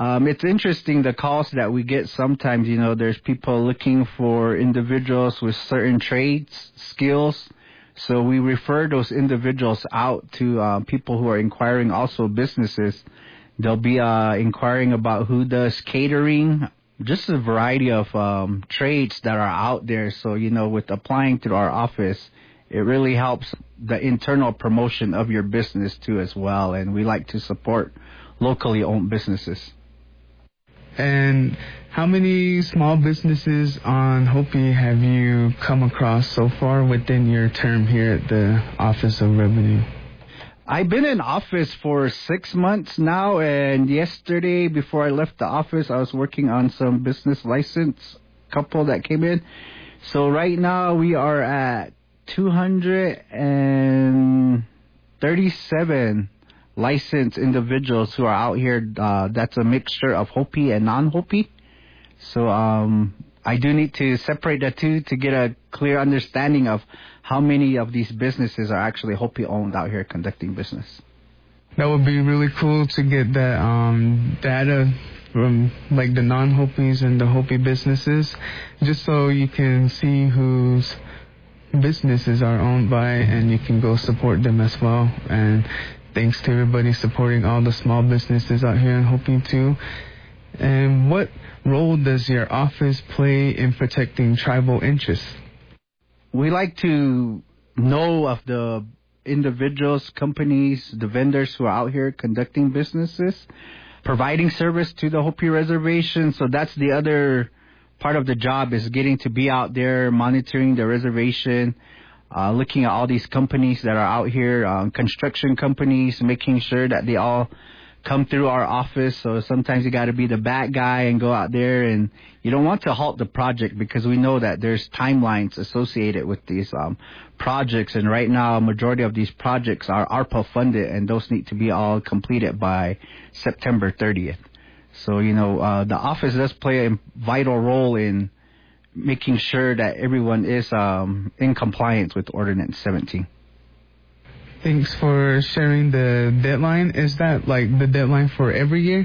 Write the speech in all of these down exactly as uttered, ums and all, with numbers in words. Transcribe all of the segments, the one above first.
Um, it's interesting, the calls that we get sometimes. You know, there's people looking for individuals with certain trades, skills. So we refer those individuals out to uh, people who are inquiring, also businesses. They'll be uh, inquiring about who does catering, just a variety of um, trades that are out there. So, you know, with applying to our office, it really helps the internal promotion of your business too as well. And we like to support locally owned businesses. And how many small businesses on Hopi have you come across so far within your term here at the Office of Revenue? I've been in office for six months now, and yesterday, before I left the office, I was working on some business license couple that came in. So right now we are at two hundred thirty-seven licensed individuals who are out here. Uh, that's a mixture of Hopi and non-Hopi. So um, I do need to separate the two to get a clear understanding of how many of these businesses are actually Hopi owned out here conducting business. That would be really cool to get that um, data from like the non-Hopis and the Hopi businesses, just so you can see whose businesses are owned by, and you can go support them as well. And thanks to everybody supporting all the small businesses out here in Hopi too. And what role does your office play in protecting tribal interests? We like to know of the individuals, companies, the vendors who are out here conducting businesses, providing service to the Hopi reservation. So that's the other part of the job, is getting to be out there, monitoring the reservation, Uh, looking at all these companies that are out here, um, construction companies, making sure that they all come through our office. So sometimes you got to be the bad guy and go out there, and you don't want to halt the project because we know that there's timelines associated with these um, projects. And right now, a majority of these projects are ARPA funded, and those need to be all completed by September thirtieth. So, you know, uh, the office does play a vital role in making sure that everyone is um, in compliance with Ordinance seventeen. Thanks for sharing the deadline. Is that like the deadline for every year?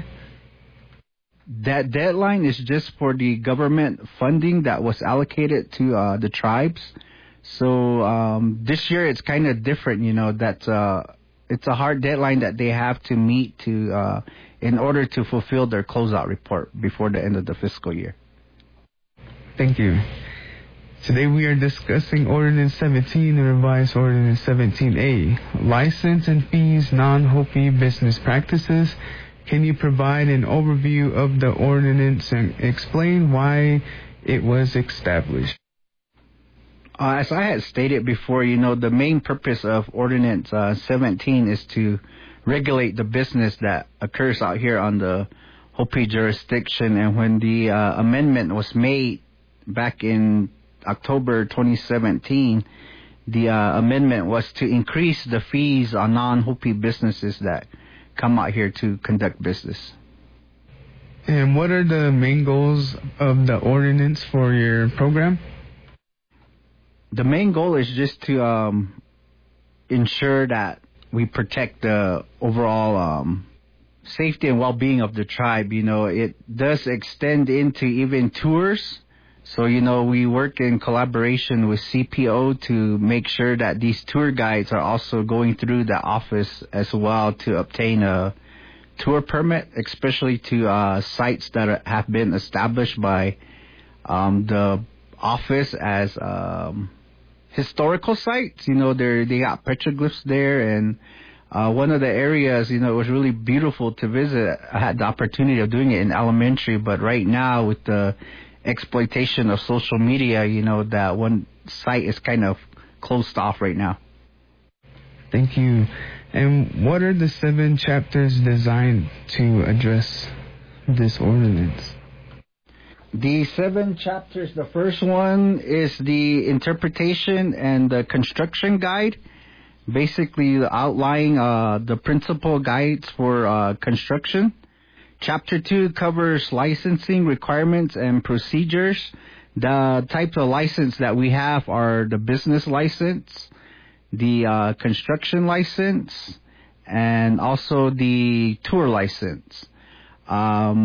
That deadline is just for the government funding that was allocated to uh, the tribes. So um, this year it's kind of different, you know, that uh, it's a hard deadline that they have to meet to uh, in order to fulfill their closeout report before the end of the fiscal year. Thank you. Today we are discussing Ordinance seventeen, the revised Ordinance seventeen A, License and Fees, Non-Hopi Business Practices. Can you provide an overview of the ordinance and explain why it was established? Uh, as I had stated before, you know, the main purpose of Ordinance uh, seventeen is to regulate the business that occurs out here on the Hopi jurisdiction. And when the uh, amendment was made back in October twenty seventeen, the uh, amendment was to increase the fees on non-Hopi businesses that come out here to conduct business. And what are the main goals of the ordinance for your program? The main goal is just to um, ensure that we protect the overall um, safety and well-being of the tribe. You know, it does extend into even tours. So, you know, we work in collaboration with C P O to make sure that these tour guides are also going through the office as well to obtain a tour permit, especially to uh, sites that are, have been established by um, the office as um, historical sites. You know, they they got petroglyphs there, and uh, one of the areas, you know, it was really beautiful to visit. I had the opportunity of doing it in elementary, but right now with the exploitation of social media, you know, that one site is kind of closed off right now. Thank you. And what are the seven chapters designed to address this ordinance? The seven chapters, the first one is the interpretation and the construction guide, basically outlining uh, the principal guides for uh, construction. Chapter two covers licensing requirements and procedures. The types of license that we have are the business license, the uh, construction license, and also the tour license. Um,